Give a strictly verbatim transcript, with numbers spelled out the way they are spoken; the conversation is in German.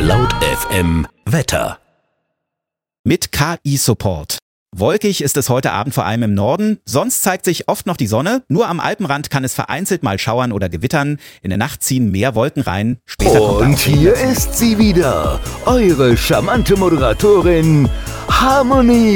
Laut F M Wetter. Mit K I-Support. Wolkig ist es heute Abend vor allem im Norden, sonst zeigt sich oft noch die Sonne, nur am Alpenrand kann es vereinzelt mal schauern oder gewittern, in der Nacht ziehen mehr Wolken rein, später kommt Und hier ist sie wieder, eure charmante Moderatorin Harmonie.